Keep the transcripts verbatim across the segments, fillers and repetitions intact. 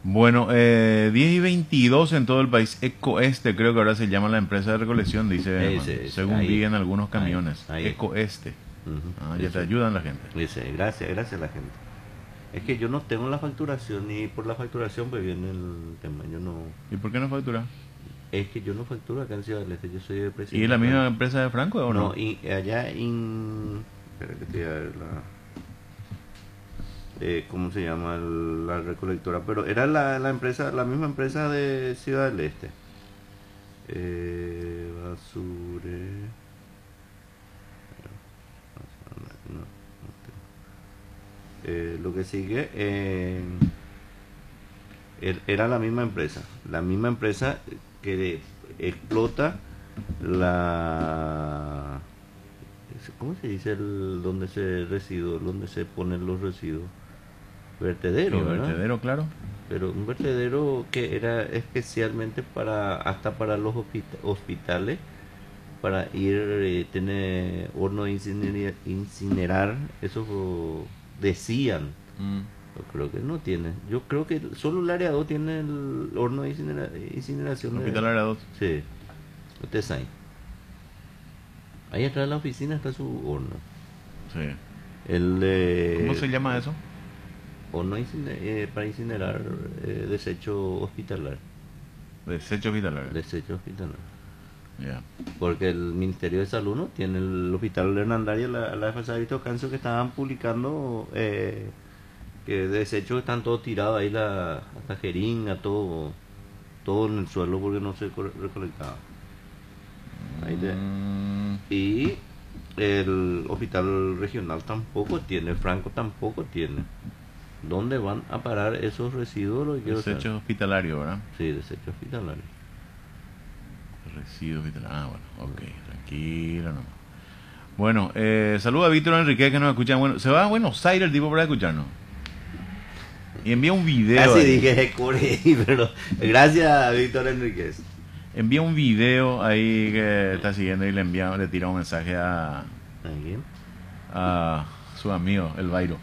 Bueno, eh, diez y veintidós en todo el país. Ecoeste, creo que ahora se llama la empresa de recolección, dice, Ese, ese, según vi ahí, en algunos ahí, camiones. ahí. Ecoeste. Ujú, Ah, ya te ese, ayudan la gente. ese, gracias, gracias a la gente. Es que yo no tengo la facturación y por la facturación pues viene el tema. Yo no, ¿Y por qué no factura? es que yo no facturo acá en Ciudad del Este, yo soy el ¿Y es presidente la de misma planta. empresa de Franco o No, no? y allá en... Espera que te voy a ver la... eh, ¿cómo se llama el- la recolectora? Pero era la, la empresa, la misma empresa de Ciudad del Este. Eh, basure... no, no eh, lo que sigue eh, er- era la misma empresa, la misma empresa que explota la, ¿cómo se dice el donde se residuos, donde se ponen los residuos? Sí, Vertedero, ¿verdad? vertedero, claro. Pero un vertedero que era especialmente para hasta para los hospita- hospitales para ir eh, tener horno de incinerar, incinerar eso decían. Mm. Yo creo que no tiene. Yo creo que solo el área dos tiene el horno de incinera- incineración de... Hospitalaria dos. Sí, usted sabe. Ahí atrás de la oficina está su horno. Sí. El eh, ¿Cómo se llama eso? horno incine- eh, para incinerar eh, desecho hospitalar. Desecho hospitalario. Desecho hospitalar. Ya. Porque el Ministerio de Salud no tiene el hospital de Hernandaria, la, la vez pasada he visto canso que estaban publicando eh, que desechos están todos tirados ahí, la, hasta jeringa, todo, todo en el suelo porque no se co- recolectaba. Ahí te- Mm, y el hospital regional tampoco tiene, Franco tampoco tiene. ¿Dónde van a parar esos residuos? Lo que quiero saber. desecho hospitalario, ¿verdad? Sí, desecho hospitalario. Residuos hospitalarios. Ah, bueno, ok, tranquilo nomás. Bueno, eh, saluda a Víctor Enrique que nos escucha. Bueno, se va a Buenos Aires el tipo para escucharnos. Y envía un video. Casi ahí. dije Corey, pero gracias Víctor Enríquez. Envía un video ahí que está siguiendo y le envía, le tira un mensaje a, ¿A quién? a su amigo, el Vairo.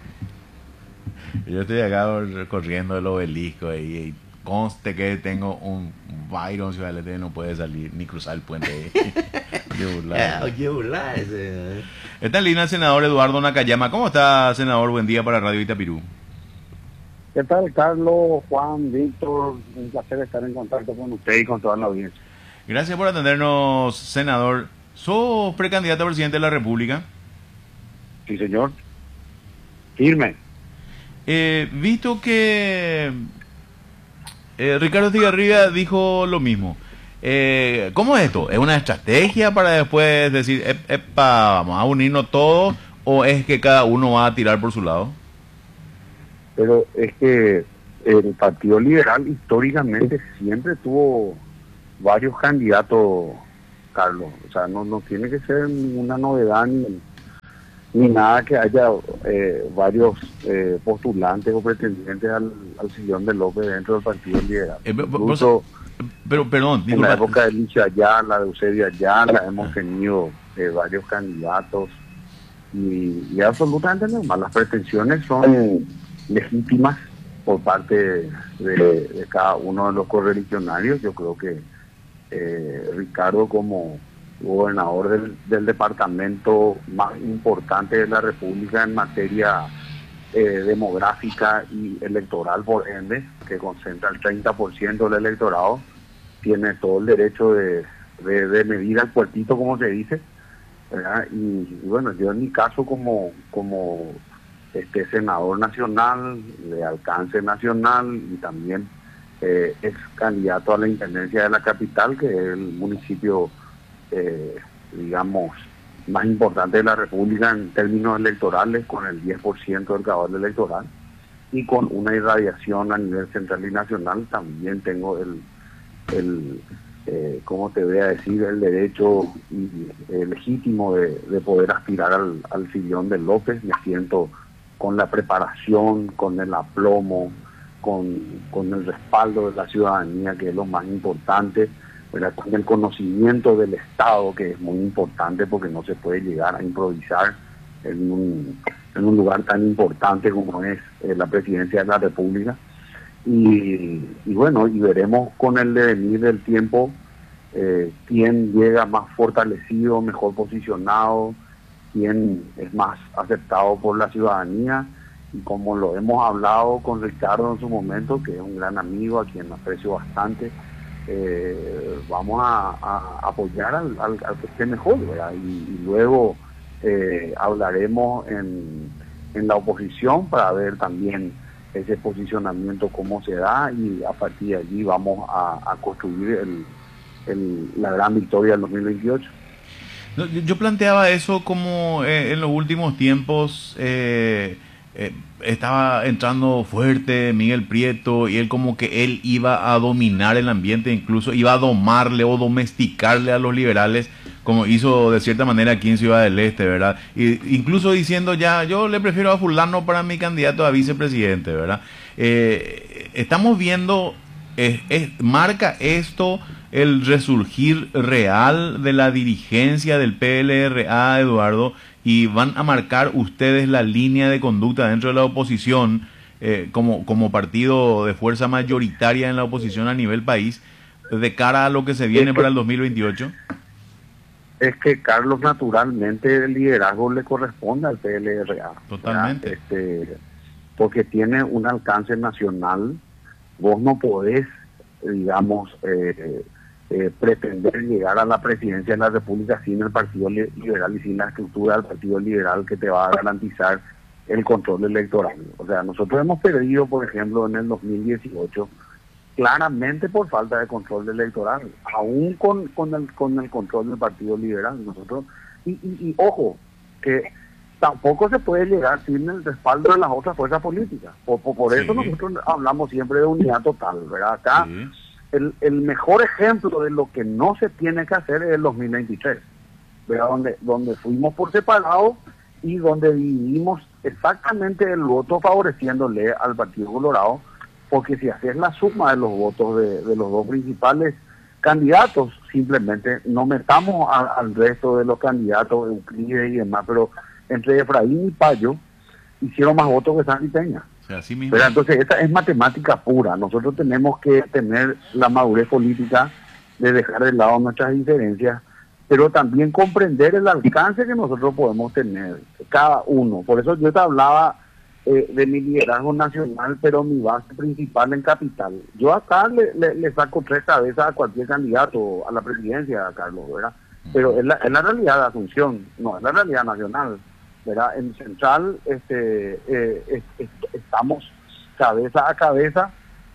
Yo estoy acá corriendo el obelisco ahí y conste que tengo un Vairo en Ciudad del Este que no puede salir ni cruzar el puente ahí. Qué burlada. Ah, oye, burla ese. Está en línea el senador Eduardo Nakayama. ¿Cómo está, senador? Buen día para Radio Itapirú. ¿Qué tal, Carlos, Juan, Víctor? Un placer estar en contacto con usted y con toda la audiencia. Gracias por atendernos, senador. ¿Sos precandidato a presidente de la República? Sí, señor. Firme. Eh, visto que eh, Ricardo Estigarribia dijo lo mismo. Eh, ¿Cómo es esto? ¿Es una estrategia para después decir, "Ep- epa, vamos a unirnos todos", o es que cada uno va a tirar por su lado? Pero es que el Partido Liberal históricamente siempre tuvo varios candidatos, Carlos. O sea, no, no tiene que ser ninguna novedad ni, ni nada que haya eh, varios eh, postulantes o pretendientes al, al sillón de López dentro del Partido Liberal. Eh, vos- Incluso Pero, perdón, en la disculpa. época de Licia Ayala, de Eusebio Ayala, hemos tenido eh, varios candidatos y, y absolutamente normal. Las pretensiones son legítimas por parte de, de cada uno de los correligionarios. Yo creo que eh, Ricardo, como gobernador del, del departamento más importante de la República en materia eh, demográfica y electoral, por ende, que concentra el treinta por ciento del electorado, tiene todo el derecho de, de, de medir al puertito, como se dice, ¿verdad? Y, y bueno, yo en mi caso como como este senador nacional, de alcance nacional, y también eh, ex candidato a la intendencia de la capital, que es el municipio, eh, digamos, más importante de la República en términos electorales, con el diez por ciento del cabal electoral, y con una irradiación a nivel central y nacional, también tengo el, el eh, ¿cómo te voy a decir?, el derecho y, eh, legítimo de, de poder aspirar al, al sillón de López. Me siento con la preparación, con el aplomo, con, con el respaldo de la ciudadanía, que es lo más importante, ¿verdad? Con el conocimiento del Estado, que es muy importante porque no se puede llegar a improvisar en un, en un lugar tan importante como es eh, la presidencia de la República. y, y bueno, y veremos con el devenir del tiempo eh, quién llega más fortalecido, mejor posicionado, quién es más aceptado por la ciudadanía. Y como lo hemos hablado con Ricardo en su momento, que es un gran amigo a quien aprecio bastante, eh, vamos a, a apoyar al, al, al que esté mejor, ¿verdad? Y, y luego eh, hablaremos en, en la oposición para ver también ese posicionamiento cómo se da, y a partir de allí vamos a, a construir el, el, la gran victoria del dos mil veintiocho. No, yo yo planteaba eso como eh, en los últimos tiempos eh, eh, estaba entrando fuerte Miguel Prieto y él como que él iba a dominar el ambiente, incluso iba a domarle o domesticarle a los liberales, como hizo de cierta manera aquí en Ciudad del Este, ¿verdad? Y, incluso diciendo ya, yo le prefiero a fulano para mi candidato a vicepresidente, ¿verdad? Eh, estamos viendo, eh, eh, marca esto el resurgir real de la dirigencia del P L R A, Eduardo, y van a marcar ustedes la línea de conducta dentro de la oposición eh, como, como partido de fuerza mayoritaria en la oposición a nivel país de cara a lo que se viene Es que, para el dos mil veintiocho. Es que, Carlos, naturalmente el liderazgo le corresponde al P L R A. Totalmente. Este, porque tiene un alcance nacional. Vos no podés, digamos, eh, eh, pretender llegar a la presidencia de la República sin el Partido Liberal y sin la estructura del Partido Liberal que te va a garantizar el control electoral. O sea, nosotros hemos perdido, por ejemplo, en el dos mil dieciocho, claramente por falta de control electoral, aún con, con, el, con el control del Partido Liberal. Nosotros y, y, y ojo, que tampoco se puede llegar sin el respaldo de las otras fuerzas políticas. Por, por, por eso sí. Nosotros hablamos siempre de unidad total, ¿verdad? Acá sí. el, el mejor ejemplo de lo que no se tiene que hacer es el dos mil veintitrés, ¿verdad? Donde, donde fuimos por separado y donde dividimos exactamente el voto favoreciéndole al Partido Colorado, porque si haces la suma de los votos de, de los dos principales candidatos, simplemente no metamos a, al resto de los candidatos, Euclides y demás, pero entre Efraín y Payo hicieron más votos que Santi Peña. O sea, así mismo. Pero entonces esa es matemática pura. Nosotros tenemos que tener la madurez política de dejar de lado nuestras diferencias, pero también comprender el alcance que nosotros podemos tener, cada uno. Por eso yo te hablaba eh, de mi liderazgo nacional, pero mi base principal en capital. Yo acá le, le, le saco tres cabezas a cualquier candidato a la presidencia, Carlos, ¿verdad? Pero es la, es la realidad de Asunción, no es la realidad nacional, ¿verdad? En Central este, eh, es, es, estamos cabeza a cabeza,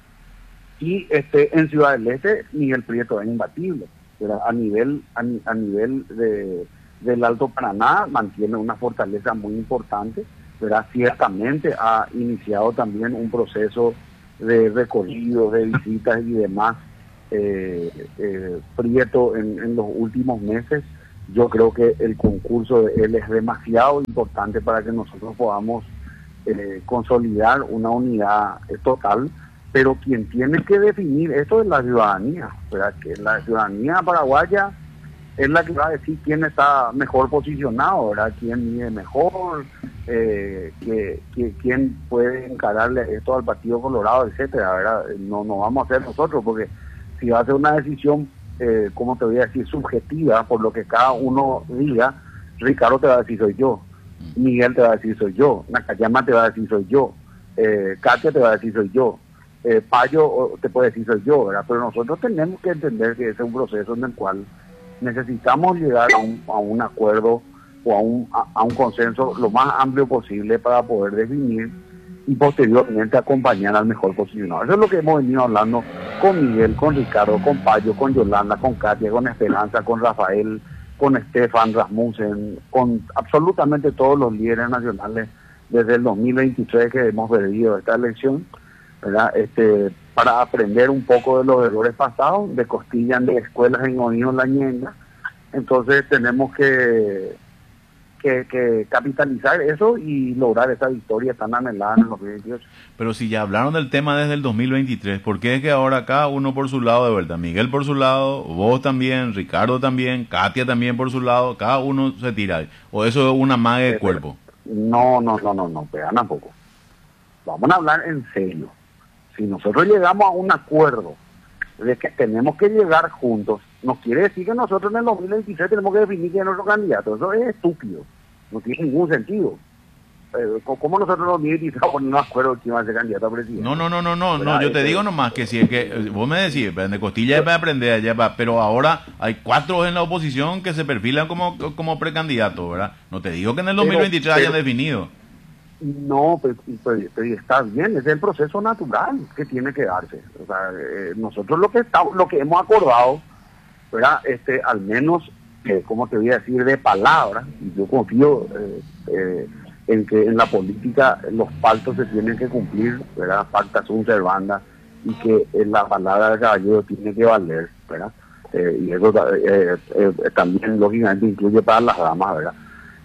y este en Ciudad del Este Miguel Prieto es imbatible, ¿verdad? A nivel a, a nivel de, del Alto Paraná mantiene una fortaleza muy importante, ¿verdad? Ciertamente ha iniciado también un proceso de recorrido, de visitas y demás. Eh, eh, Prieto en, en los últimos meses, yo creo que el concurso de él es demasiado importante para que nosotros podamos eh, consolidar una unidad eh, total, pero quien tiene que definir esto es la ciudadanía, ¿verdad? Que la ciudadanía paraguaya es la que va a decir quién está mejor posicionado, ¿verdad? Quién mide mejor, eh, que, que, quién puede encararle esto al Partido Colorado, etcétera, ¿verdad? No, no vamos a hacer nosotros, porque si va a ser una decisión, eh, ¿cómo te voy a decir?, subjetiva, por lo que cada uno diga, Ricardo te va a decir soy yo, Miguel te va a decir soy yo, Nakayama te va a decir soy yo, eh, Katia te va a decir soy yo, eh, Payo te puede decir soy yo, ¿verdad? Pero nosotros tenemos que entender que ese es un proceso en el cual necesitamos llegar a un, a un acuerdo o a un, a, a un consenso lo más amplio posible para poder definir y posteriormente acompañar al mejor posicionado. Eso es lo que hemos venido hablando con Miguel, con Ricardo, con Payo, con Yolanda, con Katia, con Esperanza, con Rafael, con Estefan Rasmussen, con absolutamente todos los líderes nacionales desde el dos mil veintitrés que hemos perdido esta elección, ¿verdad? Este, para aprender un poco de los errores pasados, de Costillas, de escuelas en Oído, La Ñenga. Entonces tenemos que Que, que capitalizar eso y lograr esa victoria tan anhelada en el dos mil veintiocho. Pero si ya hablaron del tema desde el dos mil veintitrés, ¿por qué es que ahora cada uno por su lado, de verdad? Miguel por su lado, vos también, Ricardo también, Katia también por su lado, cada uno se tira. ¿O eso es una magia de cuerpo? No, no, no, no, no, pero tampoco. Vamos a hablar en serio. si nosotros llegamos a un acuerdo de que tenemos que llegar juntos, no quiere decir que nosotros en el dos mil veintitrés tenemos que definir quién es nuestro candidato. Eso es estúpido, no tiene ningún sentido. Eh, ¿Cómo nosotros en el dos mil veintitrés vamos a ponernos de acuerdo quién va a ser candidato a presidente? No, no, no, no, no, ¿Verdad? no, yo te Este- digo nomás que si es que eh, vos me decís, de costilla para aprender allá va, pero ahora hay cuatro en la oposición que se perfilan como, como precandidatos, ¿verdad? No te digo que en el dos mil veintitrés Pero- hayan definido. No, pero, pero- pero está bien, ese es el proceso natural que tiene que darse. O sea, eh, nosotros lo que estamos, lo que hemos acordado, ¿verdad? Este, al menos, eh, como te voy a decir, de palabra, y yo confío eh, eh, en que en la política los pactos se tienen que cumplir, ¿verdad? Pacta sunt servanda, y que eh, la palabra del caballero tiene que valer, ¿verdad? Eh, y eso eh, eh, también, lógicamente, incluye para las damas, ¿verdad?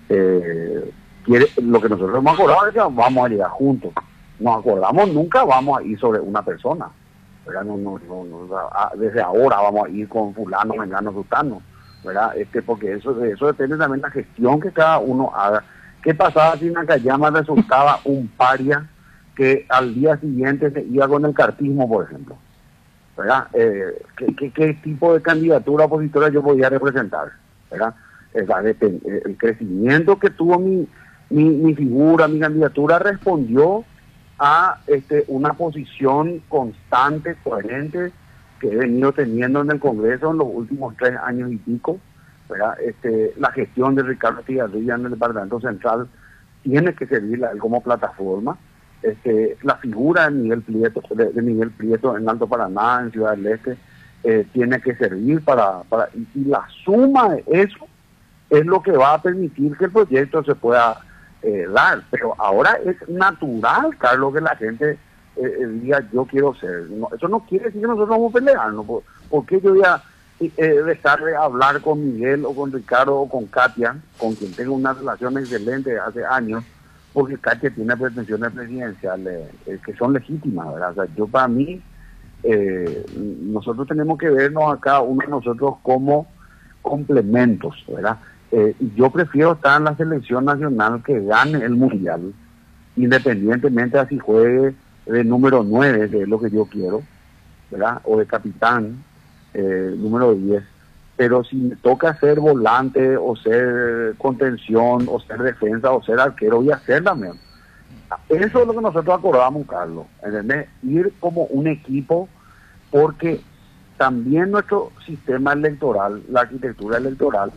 Eh, quiere, lo que nosotros hemos acordado es que vamos a llegar juntos. Nos acordamos, nunca vamos a ir sobre una persona, ¿verdad? No, no, no, no, a- desde ahora vamos a ir con fulano, mengano, sutano, ¿verdad? Este, porque eso, de eso depende también de la gestión que cada uno haga. ¿Qué pasaba si en Nakayama resultaba un paria que al día siguiente se iba con el cartismo, por ejemplo? ¿Verdad? Eh, ¿qué, qué, qué tipo de candidatura opositora yo podía representar? ¿Verdad? O sea, depend- eh, el crecimiento que tuvo mi, mi, mi figura, mi candidatura, respondió a este, una posición constante, coherente, que he venido teniendo en el Congreso en los últimos tres años y pico, ¿verdad? Este, la gestión de Ricardo Estigarribia en el Departamento Central tiene que servir a él como plataforma. Este, la figura de Miguel Prieto, de, de Miguel Prieto en Alto Paraná, en Ciudad del Este, eh, tiene que servir para, para y, y la suma de eso es lo que va a permitir que el proyecto se pueda eh, dar. Pero ahora es natural, Carlos, que la gente eh, eh, diga yo quiero ser. No, eso no quiere decir que nosotros vamos a pelearnos. ¿Por, por qué yo voy a eh, dejar de hablar con Miguel o con Ricardo o con Katia, con quien tengo una relación excelente hace años? Porque Katia tiene pretensiones presidenciales eh, que son legítimas, ¿verdad? O sea, yo para mí, eh, nosotros tenemos que vernos a cada uno de nosotros como complementos, ¿verdad? Eh, y yo prefiero estar en la selección nacional que gane el mundial, independientemente de si juegue de número nueve, que es lo que yo quiero, ¿verdad? O de capitán, eh, número diez. Pero si me toca ser volante o ser contención o ser defensa o ser arquero, voy a hacer también. Eso es lo que nosotros acordamos, Carlos, ¿entendés? Ir como un equipo, porque también nuestro sistema electoral, la arquitectura electoral,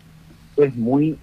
es muy,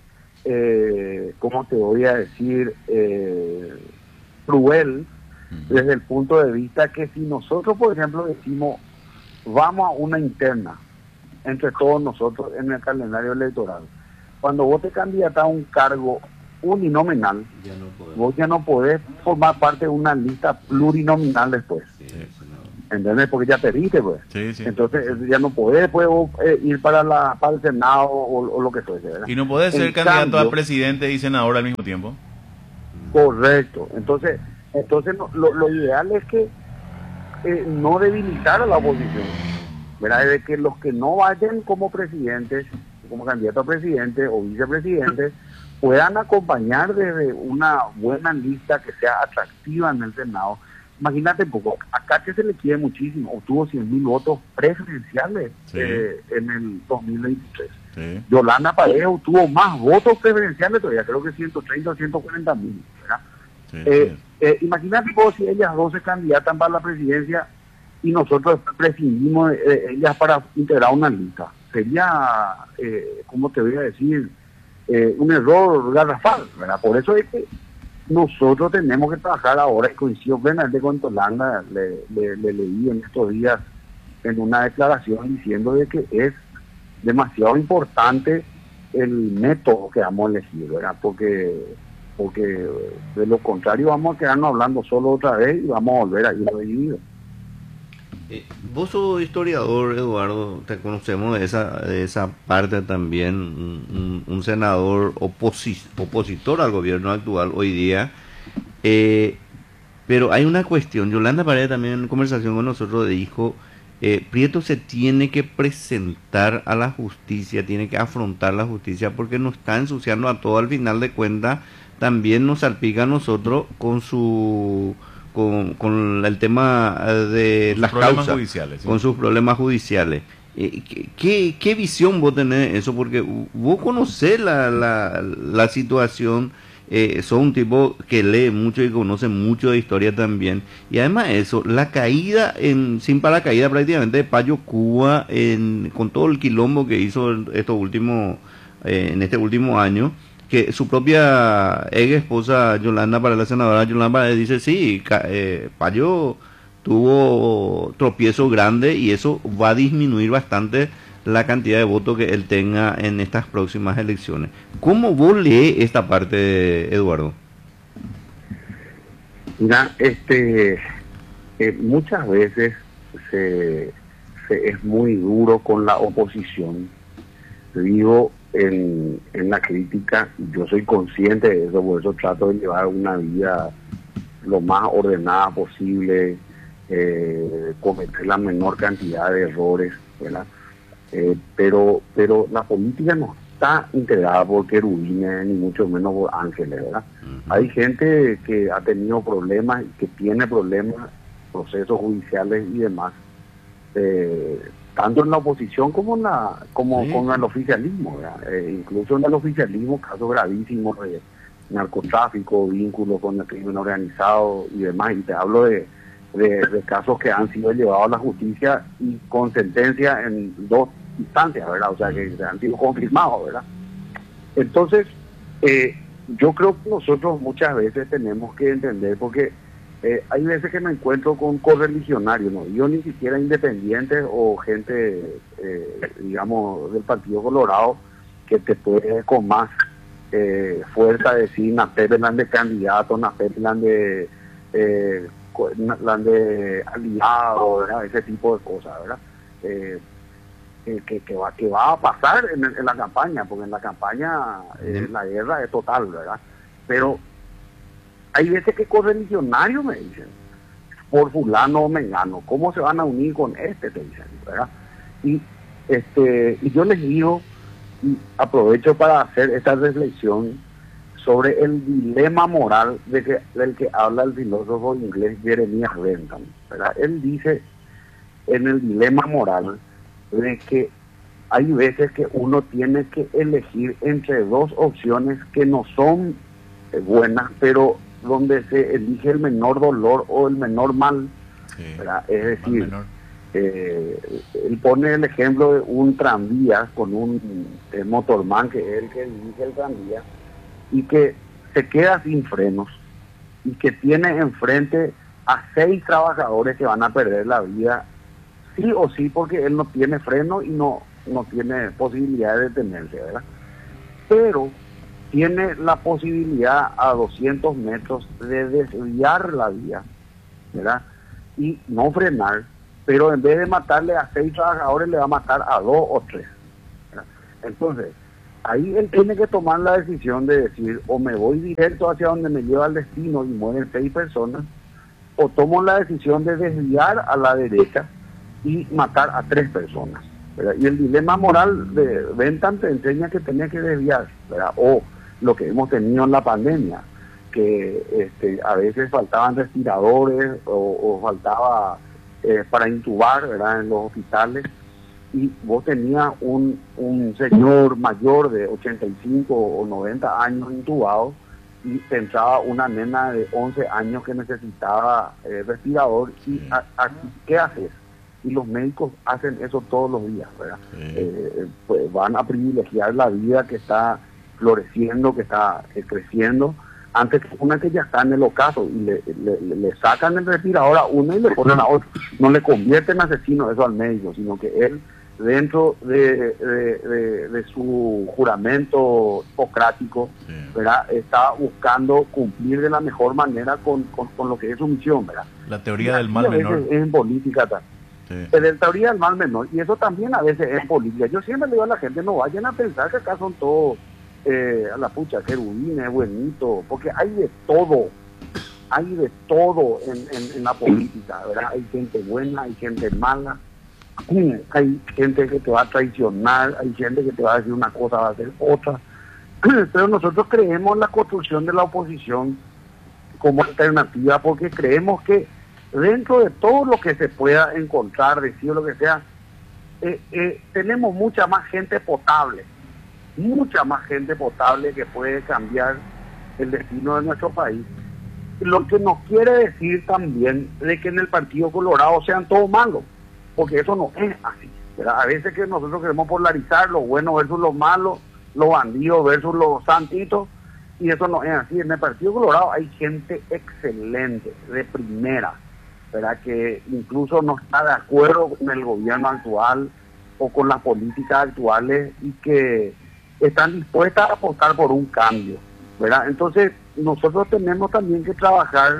eh, ¿cómo te voy a decir? Eh, cruel, desde el punto de vista que si nosotros, por ejemplo, decimos, vamos a una interna, entre todos nosotros en el calendario electoral. Cuando vos te candidatas a un cargo uninominal, Ya no podemos. vos ya no podés formar parte de una lista plurinominal después. Sí, sí, no. ¿Entendés? Porque ya perdiste, pues. Sí, sí. Entonces eh, ya no podés después vos, eh, ir para la para el Senado o, o lo que fuese, ¿verdad? Y no podés ser En candidato cambio- a presidente y senador al mismo tiempo. Correcto. Entonces, entonces no, lo, lo ideal es que eh, no debilitar a la oposición, ¿verdad? De que los que no vayan como presidentes, como candidato a presidente o vicepresidente, puedan acompañar desde una buena lista que sea atractiva en el Senado. Imagínate un poco, acá que se le quiere muchísimo, obtuvo cien mil votos preferenciales Sí. eh, en el dos mil veintitrés. Sí. Yolanda Pareja obtuvo más votos preferenciales todavía, creo que ciento treinta o ciento cuarenta mil, ¿verdad? Sí, Eh, sí. eh, imagínate vos si ellas dos se candidatan para la presidencia y nosotros prescindimos de, de ellas para integrar una lista. Sería, eh, ¿cómo te voy a decir? Eh, un error garrafal, ¿verdad? Por eso es que nosotros tenemos que trabajar ahora, y coincido plenamente con Yolanda, le, le, le leí en estos días en una declaración diciendo de que es demasiado importante el método que vamos a elegir, ¿verdad? Porque porque de lo contrario vamos a quedarnos hablando solo otra vez y vamos a volver a ir divididos. Eh, vos sos historiador, Eduardo, te conocemos de esa, de esa parte también, un, un, un senador oposi opositor al gobierno actual hoy día. Eh, pero hay una cuestión, Yolanda Paredes también en conversación con nosotros dijo, eh, Prieto se tiene que presentar a la justicia, tiene que afrontar la justicia porque nos está ensuciando a todo, al final de cuentas también nos salpica a nosotros con su con, con el tema de Con las sus problemas causas, judiciales, sí. con sus problemas judiciales. Eh, ¿Qué, qué, qué visión vos tenés de eso? Porque vos conocés la, la, la situación, eh, sos un tipo que lee mucho y conoce mucho de historia también. Y además de eso, la caída, en, sin paracaídas prácticamente de Payo Cuba, en, con todo el quilombo que hizo en, estos últimos, eh, en este último año, que su propia ex esposa Yolanda para la senadora Yolanda Paredes dice, sí, ca, eh, Payo tuvo tropiezo grande y eso va a disminuir bastante la cantidad de votos que él tenga en estas próximas elecciones. ¿Cómo vos lees esta parte, Eduardo? Mira, este, eh, muchas veces se, se es muy duro con la oposición. Digo, en, en la crítica, yo soy consciente de eso, por eso trato de llevar una vida lo más ordenada posible, eh, cometer la menor cantidad de errores, ¿verdad? Eh, pero pero la política no está integrada por querubines, ni mucho menos por ángeles, ¿verdad? Uh-huh. Hay gente que ha tenido problemas, que tiene problemas, procesos judiciales y demás, eh, tanto en la oposición como en la como sí. con el oficialismo, eh, incluso en el oficialismo, casos gravísimos de narcotráfico, vínculos con el crimen organizado y demás, y te hablo de, de, de casos que han sido llevados a la justicia y con sentencia en dos instancias, ¿verdad? O sea, que han sido confirmados, ¿verdad? Entonces, eh, yo creo que nosotros muchas veces tenemos que entender, porque Eh, hay veces que me encuentro con correligionarios, ¿no? Yo ni siquiera independientes o gente, eh, digamos, del Partido Colorado, que te puede con más eh, fuerza decir, nacer plan de candidato, nacer plan de, eh, plan de aliado, ¿verdad? Ese tipo de cosas, ¿verdad? Eh, que, que, va, que va a pasar en, en la campaña, porque en la campaña eh, la guerra es total, ¿verdad? Pero hay veces que correligionarios me dicen, por fulano o mengano, ¿cómo se van a unir con este? Te dicen, ¿verdad? Y, este, y yo les digo, y aprovecho para hacer esta reflexión sobre el dilema moral de que, del que habla el filósofo inglés Jeremiah Bentham, ¿verdad? Él dice en el dilema moral de que hay veces que uno tiene que elegir entre dos opciones que no son eh, buenas, pero donde se elige el menor dolor o el menor mal, sí, ¿verdad? Es decir, eh, él pone el ejemplo de un tranvía con un eh, motorman, que es el que dirige el tranvía, y que se queda sin frenos, y que tiene enfrente a seis trabajadores que van a perder la vida, sí o sí, porque él no tiene freno y no, no tiene posibilidad de detenerse, ¿verdad? Pero tiene la posibilidad a doscientos metros de desviar la vía, ¿verdad? Y no frenar, pero en vez de matarle a seis trabajadores, le va a matar a dos o tres, ¿verdad? Entonces, ahí él tiene que tomar la decisión de decir, o me voy directo hacia donde me lleva el destino y mueren seis personas, o tomo la decisión de desviar a la derecha y matar a tres personas, ¿verdad? Y el dilema moral de Bentham te enseña que tenía que desviar, ¿verdad? O lo que hemos tenido en la pandemia, que este, a veces faltaban respiradores o, o faltaba eh, para intubar, ¿verdad?, en los hospitales, y vos tenías un, un señor mayor de ochenta y cinco o noventa años intubado, y pensaba una nena de once años que necesitaba eh, respirador, y a, a, ¿qué haces? Y los médicos hacen eso todos los días, ¿verdad? Sí. Eh, pues van a privilegiar la vida que está floreciendo, que está eh, creciendo, antes que una que ya está en el ocaso, y le, le, le sacan el respirador a uno y le ponen a otro. No le convierten en asesino eso al médico, sino que él, dentro de, de, de, de su juramento hipocrático, sí, ¿verdad?, está buscando cumplir de la mejor manera con, con, con lo que es su misión, ¿verdad? La teoría del mal menor. Es en política también. Sí. La teoría del mal menor, y eso también a veces es política. Yo siempre le digo a la gente, no vayan a pensar que acá son todos eh, a la pucha, querubines, buenitos, porque hay de todo, hay de todo en, en, en la política, ¿verdad? Hay gente buena, hay gente mala, hay gente que te va a traicionar, hay gente que te va a decir una cosa, va a hacer otra, pero nosotros creemos en la construcción de la oposición como alternativa, porque creemos que dentro de todo lo que se pueda encontrar, decir lo que sea, eh, eh, tenemos mucha más gente potable, mucha más gente potable que puede cambiar el destino de nuestro país. Lo que nos quiere decir también de que en el Partido Colorado sean todos malos, porque eso no es así, ¿verdad? A veces que nosotros queremos polarizar los buenos versus los malos, los bandidos versus los santitos, y eso no es así. En el Partido Colorado hay gente excelente, de primera, ¿verdad? Que incluso no está de acuerdo con el gobierno actual o con las políticas actuales y que están dispuestas a apostar por un cambio, ¿verdad? Entonces nosotros tenemos también que trabajar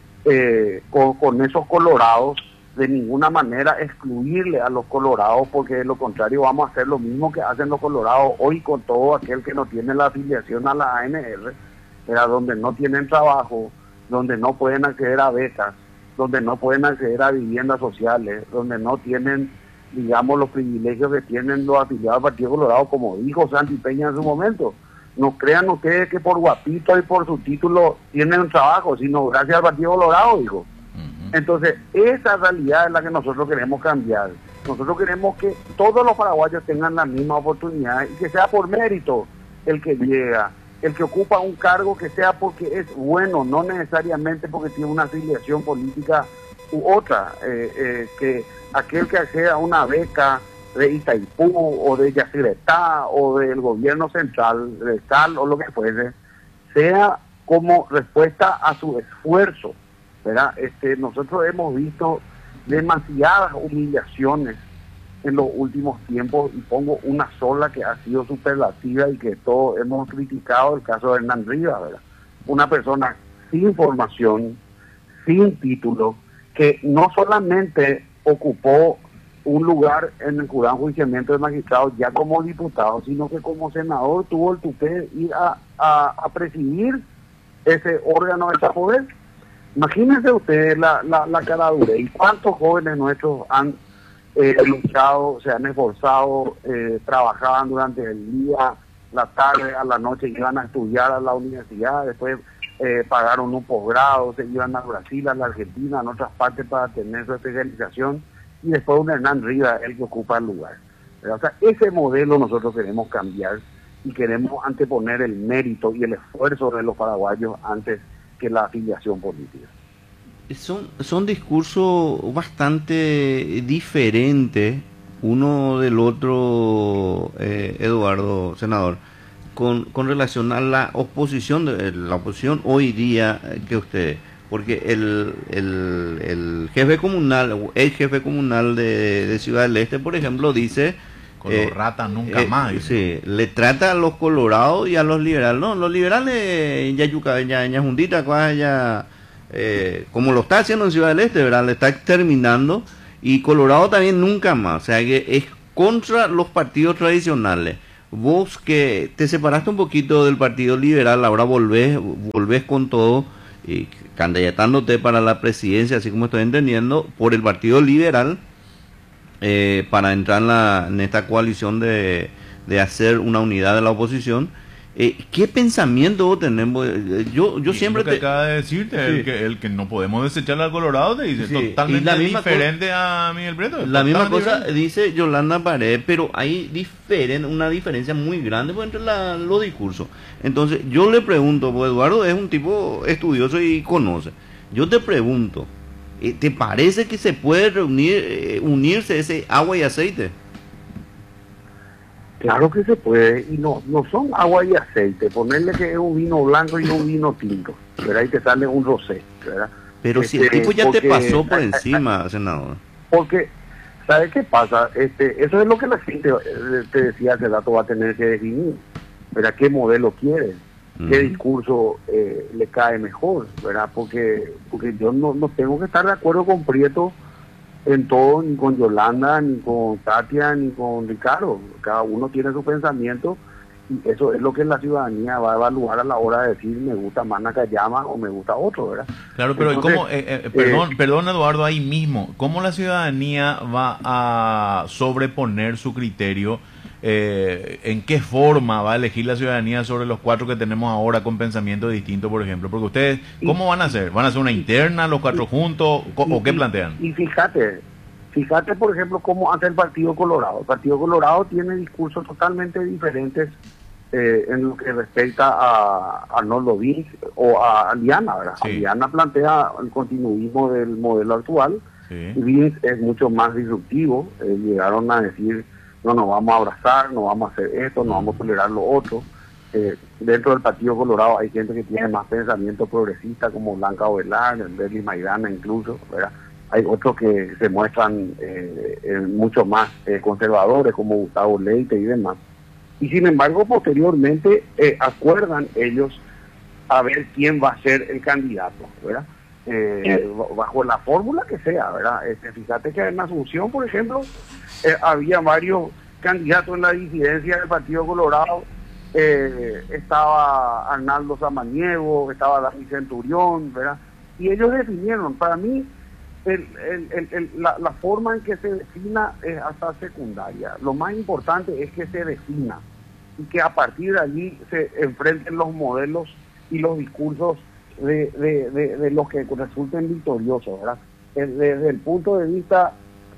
eh, con, con esos colorados, de ninguna manera excluirle a los colorados, porque de lo contrario vamos a hacer lo mismo que hacen los colorados hoy con todo aquel que no tiene la afiliación a la A N R, ¿verdad? Donde no tienen trabajo, donde no pueden acceder a becas, donde no pueden acceder a viviendas sociales, donde no tienen, digamos, los privilegios que tienen los afiliados al Partido Colorado, como dijo Santi Peña en su momento. No crean ustedes que por guapito y por su título tienen un trabajo, sino gracias al Partido Colorado, dijo. Entonces, esa realidad es la que nosotros queremos cambiar. Nosotros queremos que todos los paraguayos tengan la misma oportunidad y que sea por mérito el que llega, el que ocupa un cargo, que sea porque es bueno, no necesariamente porque tiene una afiliación política u otra, eh, eh, que aquel que acceda a una beca de Itaipú o de Yacyretá o del gobierno central, de tal o lo que fuese, sea como respuesta a su esfuerzo, ¿verdad? Este, nosotros hemos visto demasiadas humillaciones en los últimos tiempos, y pongo una sola que ha sido superlativa y que todos hemos criticado, el caso de Hernán Rivas, ¿verdad? Una persona sin formación, sin título, que no solamente ocupó un lugar en el jurado de enjuiciamiento de magistrados ya como diputado, sino que como senador tuvo el tupé de ir a, a, a presidir ese órgano de poder. Imagínense ustedes la, la, la caradura y cuántos jóvenes nuestros han eh, luchado, se han esforzado, eh, trabajaban durante el día, la tarde, a la noche, iban a estudiar a la universidad, después eh, pagaron un posgrado, se iban a Brasil, a la Argentina, en otras partes para tener su especialización, y después un Hernán Rivas, el que ocupa el lugar. O sea, ese modelo nosotros queremos cambiar y queremos anteponer el mérito y el esfuerzo de los paraguayos antes que la afiliación política. Son, son discursos bastante diferentes uno del otro, eh, Eduardo, senador, con, con relación a la oposición, de, la oposición hoy día que usted, porque el, el, el jefe comunal, el jefe comunal de, de Ciudad del Este, por ejemplo, dice... Con los eh, ratas nunca eh, más. Sí, le trata a los colorados y a los liberales. No, los liberales ya yuca, ya, ya juntita, ya, eh, como lo está haciendo en Ciudad del Este, ¿verdad? Le está exterminando. Y Colorado también nunca más. O sea que es contra los partidos tradicionales. Vos que te separaste un poquito del Partido Liberal, ahora volvés, volvés con todo, y candidatándote para la presidencia, así como estoy entendiendo, por el Partido Liberal. Eh, para entrar en, la, en esta coalición de, de hacer una unidad de la oposición. Eh, ¿Qué pensamiento vos tenemos? Yo, yo siempre... Lo que te... acaba de decirte, sí. el, que, el que no podemos desechar al Colorado, te dice sí. totalmente diferente a Miguel Breto. La misma cosa diferente. Dice Yolanda Paredes, pero hay diferen, una diferencia muy grande entre la, los discursos. Entonces, yo le pregunto, pues Eduardo es un tipo estudioso y conoce. Yo te pregunto, ¿te parece que se puede reunir, eh, unirse ese agua y aceite? Claro que se puede, y no no son agua y aceite, ponerle que es un vino blanco y un vino tinto, ¿verdad? Y te sale un rosé, ¿verdad? Pero este, si el tipo ya porque, te pasó por encima, senador. Porque, ¿sabes qué pasa? Este, eso es lo que la gente, te decía hace rato, va a tener que definir, ¿verdad? ¿Qué modelo quiere? ¿Qué uh-huh. discurso eh, le cae mejor, verdad? Porque porque yo no, no tengo que estar de acuerdo con Prieto en todo, ni con Yolanda, ni con Katia, ni con Ricardo. Cada uno tiene su pensamiento y eso es lo que la ciudadanía va a evaluar a la hora de decir me gusta más Nakayama o me gusta otro, ¿verdad? Claro, pero Entonces, ¿cómo, eh, eh, perdón, eh, perdón Eduardo, ahí mismo, ¿cómo la ciudadanía va a sobreponer su criterio eh, en qué forma va a elegir la ciudadanía sobre los cuatro que tenemos ahora con pensamiento distinto, por ejemplo. Porque ustedes, ¿cómo van a hacer? ¿Van a hacer una interna, los cuatro juntos? ¿O, o qué plantean? Y fíjate, fíjate, por ejemplo, cómo hace el Partido Colorado. El Partido Colorado tiene discursos totalmente diferentes eh, en lo que respecta a Arnoldo Vince o a Liana, ¿verdad? Sí. Liana plantea el continuismo del modelo actual. Sí. Y Vince es mucho más disruptivo. Eh, llegaron a decir, no nos vamos a abrazar, no vamos a hacer esto, no vamos a tolerar lo otro. Eh, dentro del Partido Colorado hay gente que tiene más pensamiento progresista, como Blanca Ovelar, Berly Maidana incluso, ¿verdad? Hay otros que se muestran eh, eh, mucho más eh, conservadores, como Gustavo Leite y demás. Y sin embargo, posteriormente eh, acuerdan ellos a ver quién va a ser el candidato, ¿verdad? Eh, bajo la fórmula que sea, ¿verdad? Este, fíjate que en Asunción, por ejemplo, eh, había varios candidatos en la disidencia del Partido Colorado. Eh, estaba Arnaldo Samaniego, estaba Dani Centurión, ¿verdad? Y ellos definieron, para mí, el, el, el, el, la, la forma en que se defina es hasta secundaria. Lo más importante es que se defina y que a partir de allí se enfrenten los modelos y los discursos de, de, de, de los que resulten victoriosos, ¿verdad? Desde el punto de vista,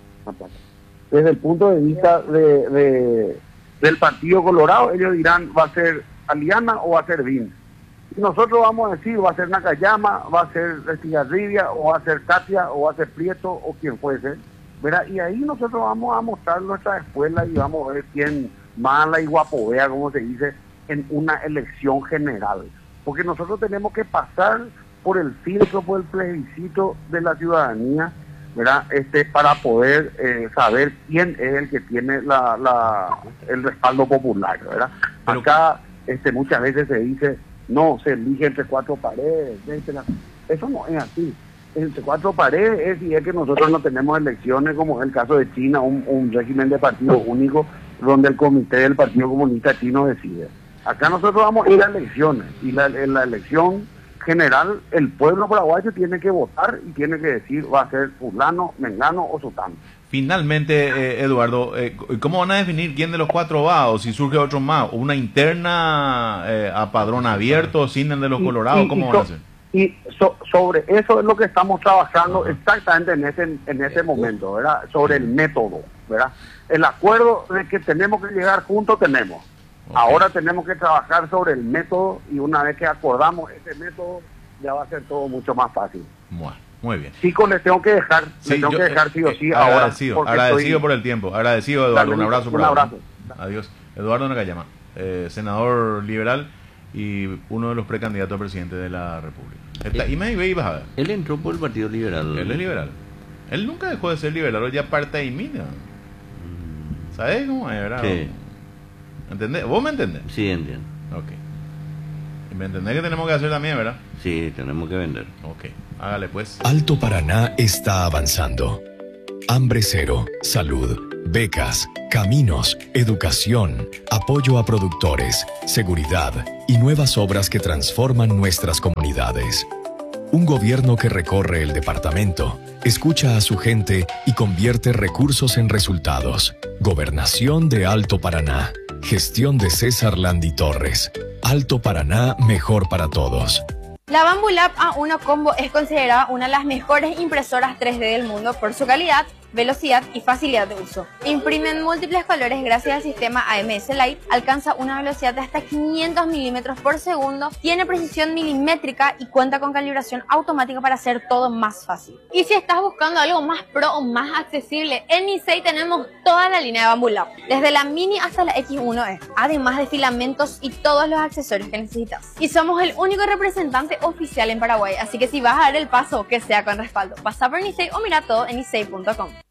desde el punto de vista de, de, del Partido Colorado, ellos dirán, ¿va a ser Aliana o va a ser Vince? Y nosotros vamos a decir, va a ser Nakayama, va a ser Estigarribia, o va a ser Katia, o va a ser Prieto, o quien fuese, ¿verdad? Y ahí nosotros vamos a mostrar nuestra escuela y vamos a ver quién mala y guapovea, como se dice, en una elección general. Porque nosotros tenemos que pasar por el filtro, por el plebiscito de la ciudadanía, ¿verdad? Este, para poder eh, saber quién es el que tiene la, la el respaldo popular, ¿verdad? Pero, acá este, muchas veces se dice, no, se elige entre cuatro paredes, eso no es así. Entre cuatro paredes es si es que nosotros no tenemos elecciones, como en el caso de China, un, un régimen de partido único, donde el comité del Partido Comunista Chino decide. Acá nosotros vamos a ir a elecciones, y la, en la elección general el pueblo paraguayo tiene que votar y tiene que decir, va a ser fulano, mengano o sutano. Finalmente, eh, Eduardo, eh, ¿cómo van a definir quién de los cuatro va o si surge otro más? ¿Una interna eh, a padrón abierto, sin el de los y, Colorados? Y, ¿Cómo y van a so, hacer? Y so, sobre eso es lo que estamos trabajando exactamente en ese en ese momento, ¿verdad? Sobre el método, ¿verdad? El acuerdo de que tenemos que llegar juntos tenemos. Okay. Ahora tenemos que trabajar sobre el método y una vez que acordamos ese método ya va a ser todo mucho más fácil. Bueno, muy bien. Chicos, les tengo que dejar, sí, les tengo yo, que dejar sí o sí eh, ahora. Agradecido, agradecido estoy... por el tiempo, agradecido Eduardo, Dale, un abrazo. Un abrazo. Adiós. Eduardo Nakayama, eh, senador liberal y uno de los precandidatos a presidente de la República. Esta, y me ibas a ver. Él entró por el Partido Liberal. Él es liberal. Él nunca dejó de ser liberal, ya parte y mina. ¿Sabes cómo es, verdad? Sí. ¿Entendés? ¿Vos me entendés? Sí, entiendo. Ok. ¿Y me entendés que tenemos que hacer también, verdad? Sí, tenemos que vender. Ok, hágale pues. Alto Paraná está avanzando. Hambre cero, salud, becas, caminos, educación, apoyo a productores, seguridad y nuevas obras que transforman nuestras comunidades. Un gobierno que recorre el departamento, escucha a su gente y convierte recursos en resultados. Gobernación de Alto Paraná. Gestión de César Landi Torres. Alto Paraná, mejor para todos. La Bambu Lab A uno Combo es considerada una de las mejores impresoras tres D del mundo por su calidad, velocidad y facilidad de uso. Imprime en múltiples colores gracias al sistema A M S Light, alcanza una velocidad de hasta quinientos milímetros por segundo, tiene precisión milimétrica y cuenta con calibración automática para hacer todo más fácil. Y si estás buscando algo más pro o más accesible, en Nisei tenemos toda la línea de Bambu Lab, desde la Mini hasta la X uno E, además de filamentos y todos los accesorios que necesitas. Y somos el único representante oficial en Paraguay, así que si vas a dar el paso, que sea con respaldo. Pasa por Nisei o mira todo en nisei punto com.